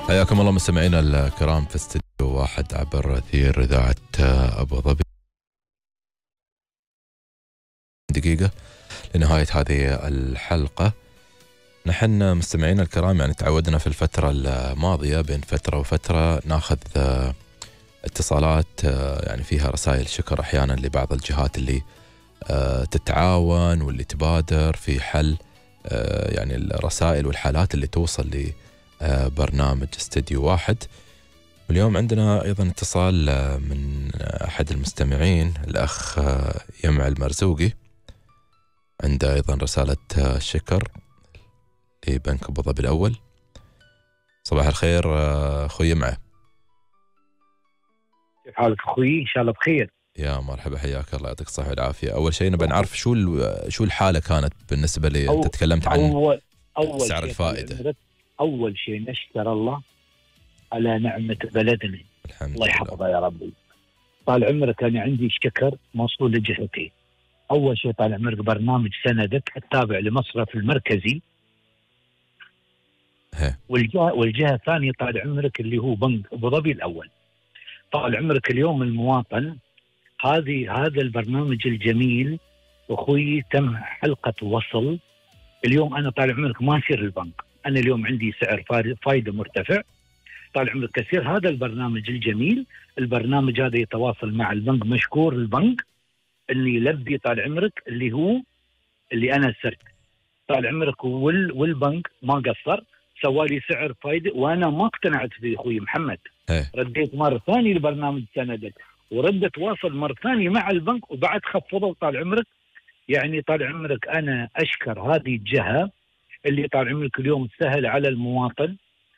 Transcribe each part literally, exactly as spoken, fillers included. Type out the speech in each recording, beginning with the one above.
حياكم الله مستمعينا الكرام في استديو واحد عبر أثير إذاعة أبو ظبي. دقيقة لنهاية هذه الحلقة. نحن مستمعينا الكرام يعني تعودنا في الفترة الماضية بين فترة وفترة ناخذ اتصالات يعني فيها رسائل شكر أحيانا لبعض الجهات اللي تتعاون واللي تبادر في حل يعني الرسائل والحالات اللي توصل لبرنامج استديو واحد. واليوم عندنا أيضا اتصال من أحد المستمعين الأخ يمع المرزوقي، عنده أيضا رسالة شكر لبنك أبو ظبي الأول. صباح الخير أخوي يمع. كيف حالك أخوي؟ إن شاء الله بخير. يا مرحبا، حياك الله، يعطيك الصحة والعافية. أول شيء نبي نعرف شو شو الحالة كانت بالنسبة لي. أنت تكلمت عن أول أول سعر الفائدة. أول شيء نشكر الله على نعمة بلدنا، الحمد الله لله يحفظها يا ربي. طال عمرك أنا عندي شكر موصول لجهتين. أول شيء طال عمرك برنامج سندك التابع لمصرف المركزي، ها. والجهة والجهة الثانية طال عمرك اللي هو بنك أبو ظبي الأول. طال عمرك اليوم المواطن هذه هذا البرنامج الجميل أخوي تم حلقة وصل. اليوم أنا طال عمرك ما أسير البنك، أنا اليوم عندي سعر فائدة مرتفع. طال عمرك كثير هذا البرنامج الجميل، البرنامج هذا يتواصل مع البنك، مشكور البنك اللي يلبي طال عمرك اللي هو اللي أنا سرت. طال عمرك وال والبنك ما قصر، سوالي سعر فائدة وأنا ما اقتنعت فيه أخوي محمد. إيه. رديت مرة ثانية لبرنامج سندك وردت واصل مرة ثانية مع البنك وبعد خفضوا طال عمرك. يعني طال عمرك أنا أشكر هذه الجهة اللي طال عمرك اليوم سهل على المواطن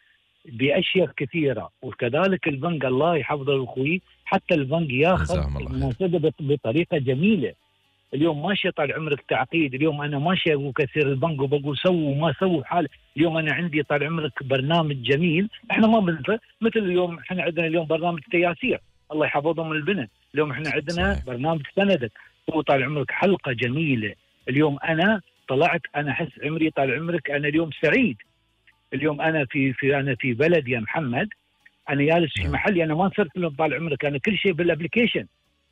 بأشياء كثيرة، وكذلك البنك الله يحفظه أخوي، حتى البنك ياخذ المناسبة بطريقة جميلة. اليوم ماشي طال عمرك تعقيد، اليوم أنا ماشي أقول كثير البنك وبقول سووا وما سووا حال. اليوم أنا عندي طال عمرك برنامج جميل، إحنا ما بنفع مثل اليوم إحنا عندنا اليوم برنامج تياسير الله يحفظهم البناء، اليوم إحنا عندنا صحيح. برنامج سندك هو طال عمرك حلقة جميلة. اليوم أنا طلعت أنا أحس عمري طال عمرك أنا اليوم سعيد. اليوم أنا في في أنا في بلد يا محمد، أنا جالس في محلي، أنا ما صرت لهم طال عمرك أنا كل شيء بالأبليكيشن،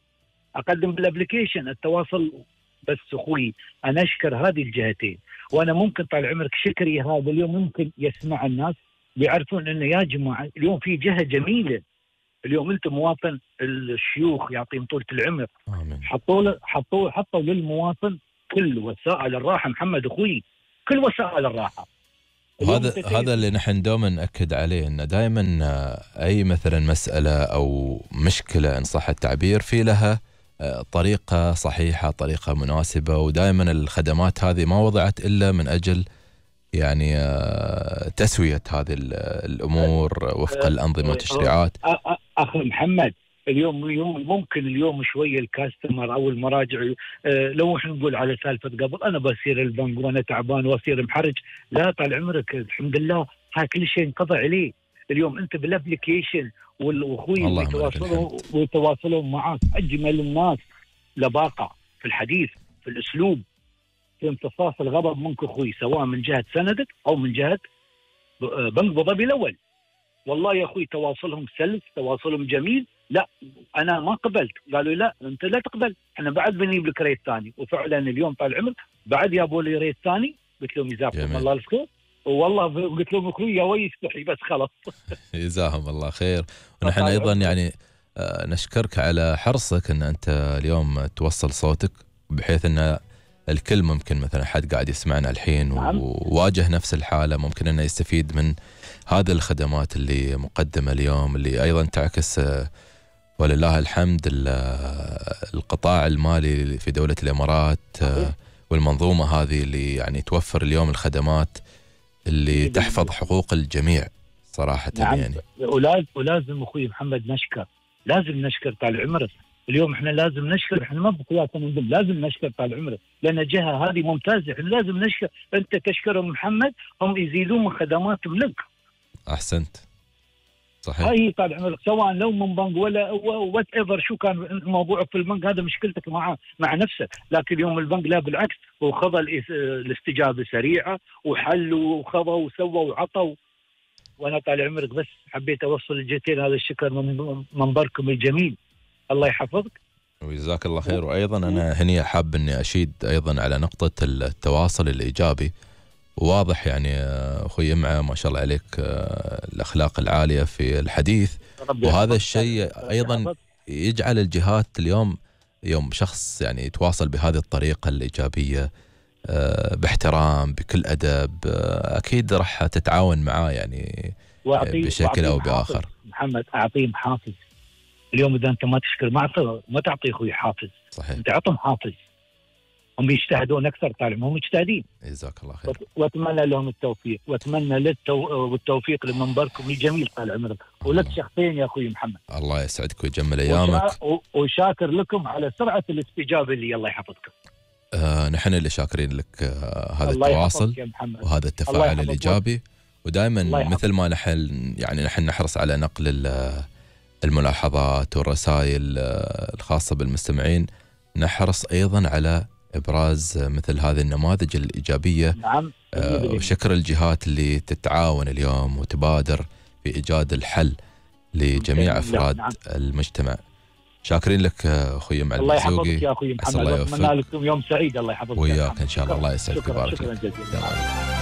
أقدم بالأبليكيشن التواصل. بس أخوي أنا أشكر هذه الجهتين، وأنا ممكن طال عمرك شكري هذا اليوم ممكن يسمع الناس بيعرفون إنه يا جماعة اليوم في جهة جميلة. اليوم أنت مواطن، الشيوخ يعطيهم طولة العمر حطوا له حطوا حطوا للمواطن كل وسائل الراحة محمد أخوي، كل وسائل الراحة. وهذا هذا اللي نحن دوما نأكد عليه، انه دائما اي مثلا مسألة او مشكلة ان صح التعبير في لها طريقة صحيحة، طريقة مناسبة، ودائما الخدمات هذه ما وضعت الا من اجل يعني تسوية هذه الامور وفق الانظمة والتشريعات. اخي محمد اليوم اليوم ممكن اليوم شويه الكاستمر او المراجع أه لو احنا نقول على سالفه قبل انا بصير البنك وانا تعبان واصير محرج، لا طال عمرك الحمد لله هاي كل شيء انقضى عليه. اليوم انت بالابلكيشن والاخوي ويتواصلوا ويتواصلوا معك اجمل الناس لباقه في الحديث في الاسلوب في امتصاص الغضب منك اخوي، سواء من جهه سندك او من جهه بنك أبو ظبي الاول. والله يا اخوي تواصلهم سلس، تواصلهم جميل. لا انا ما قبلت، قالوا لا انت لا تقبل، احنا بعد بنجيب لك ريت ثاني. وفعلا اليوم طال عمرك بعد جابوا لي ريت ثاني، قلت لهم جزاكم الله الخير، والله قلت لهم اخوي يا وي يستحي بس خلاص. جزاهم الله خير. ونحن ايضا يعني نشكرك على حرصك ان انت اليوم توصل صوتك بحيث ان الكل ممكن مثلا حد قاعد يسمعنا الحين وواجه نفس الحالة ممكن انه يستفيد من هذه الخدمات اللي مقدمة اليوم، اللي أيضا تعكس ولله الحمد القطاع المالي في دولة الإمارات والمنظومة هذه اللي يعني توفر اليوم الخدمات اللي تحفظ حقوق الجميع صراحة. نعم. يعني ولازم ولازم أخوي محمد نشكر، لازم نشكر طال عمرك. اليوم احنا لازم نشكر، احنا ما بقياس نندم، لازم نشكر طال عمرك لان الجهه هذه ممتازه، احنا لازم نشكر. انت تشكرهم محمد هم يزيدون من خدماتهم لك. احسنت صحيح. هاي طال عمرك سواء لو من بنك ولا وات ايفر شو كان الموضوع في البنك، هذا مشكلتك مع مع نفسك. لكن اليوم البنك لا بالعكس، وخذ الاستجابه سريعه وحل وخذ وسوى وعطى. وانا طال عمرك بس حبيت اوصل الجهتين هذا الشكر من منبركم الجميل. الله يحفظك وجزاك الله خير. وايضا انا هني حاب اني اشيد ايضا على نقطه التواصل الايجابي. وواضح يعني اخوي يمعه ما شاء الله عليك الاخلاق العاليه في الحديث، وهذا الشيء ايضا يجعل الجهات اليوم يوم شخص يعني يتواصل بهذه الطريقه الايجابيه باحترام بكل ادب، اكيد راح تتعاون معاه يعني بشكل او باخر. محمد اعطيهم حافز. اليوم اذا انت ما تشكر ما ما تعطي اخوي حافز. صحيح. انت اعطهم حافز، هم يجتهدون اكثر طالع هم مجتهدين. جزاك الله خير. واتمنى لهم التوفيق، واتمنى للتو... والتوفيق لمنبركم الجميل طال عمرك، ولك شخصين يا اخوي محمد. الله يسعدك ويجمل ايامك. وشا... وشاكر لكم على سرعه الاستجابه اللي. الله يحفظكم. آه نحن اللي شاكرين لك آه هذا التواصل وهذا التفاعل الايجابي، ودائما مثل ما نحن يعني نحن نحرص على نقل الملاحظات والرسائل الخاصه بالمستمعين، نحرص ايضا على ابراز مثل هذه النماذج الايجابيه. نعم. آه وشكر الجهات اللي تتعاون اليوم وتبادر في ايجاد الحل لجميع افراد نعم. المجتمع. شاكرين لك اخوي مع الله يحفظك يا اخوي محمد، واتمنى لكم يوم سعيد. الله يحفظك وياك ان شاء الله. الله يسعدك ويبارك فيك. شكرا جزيلا.